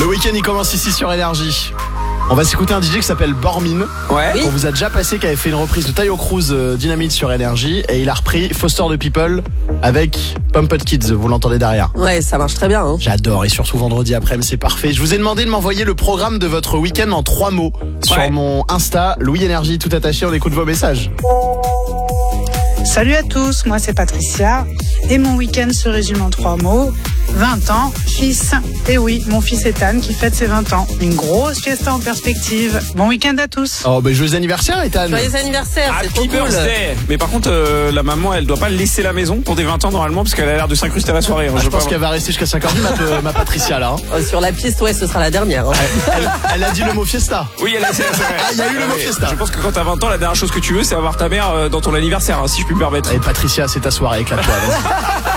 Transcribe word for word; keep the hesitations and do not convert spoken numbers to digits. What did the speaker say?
Le week-end il commence ici sur Énergie. On va s'écouter un D J qui s'appelle Bormin. Ouais. On vous a déjà passé, qui avait fait une reprise de Tayo Cruz euh, Dynamite sur Énergie. Et il a repris Foster the People avec Pumped Kids. Vous l'entendez derrière. Ouais, ça marche très bien. Hein. J'adore, et surtout vendredi après-midi, c'est parfait. Je vous ai demandé de m'envoyer le programme de votre week-end en trois mots sur Ouais. mon Insta, Louis Énergie, tout attaché. On écoute vos messages. Salut à tous, moi c'est Patricia et mon week-end se résume en trois mots. vingt ans, fils. Et oui, mon fils Ethan qui fête ses vingt ans. Une grosse fiesta en perspective. Bon week-end à tous. Oh, ben joyeux anniversaire, Ethan. Joyeux anniversaire, c'est trop Happy cool. birthday. Mais par contre, euh, la maman, elle doit pas laisser la maison pour des vingt ans normalement, parce qu'elle a l'air de s'incruster à la soirée. hein. Ah, je veux pense pas- qu'elle va rester jusqu'à cinq heures du mat, euh, ma Patricia, là. hein. Euh, Sur la piste, ouais, ce sera la dernière. Hein. Elle, elle a dit le mot fiesta. Oui, elle a, c'est, c'est vrai. Ah, il y a eu le mot Mais fiesta. Je pense que quand t'as vingt ans, la dernière chose que tu veux, c'est avoir ta mère euh, dans ton anniversaire, hein, si je puis me permettre. Et Patricia, c'est ta soirée, éclate-toi. vas-y.